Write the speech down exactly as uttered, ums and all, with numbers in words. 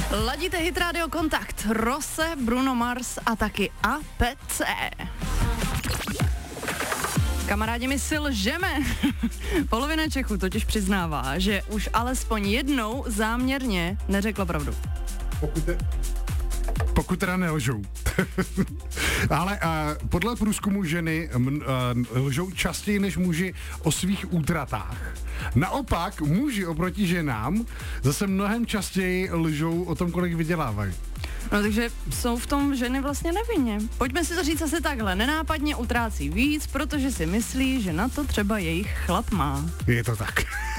Ladíte Hit Radio Kontakt, Rose, Bruno Mars a taky A P C. Kamarádi, my si lžeme. Polovina Čechů totiž přiznává, že už alespoň jednou záměrně neřekla pravdu. Pokud, te, pokud teda nelžou. Ale uh, podle průzkumu ženy uh, lžou častěji než muži o svých útratách. Naopak muži oproti ženám zase mnohem častěji lžou o tom, kolik vydělávají. No takže jsou v tom ženy vlastně nevinně. Pojďme si to říct asi takhle. Nenápadně utrácí víc, protože si myslí, že na to třeba jejich chlap má. Je to tak.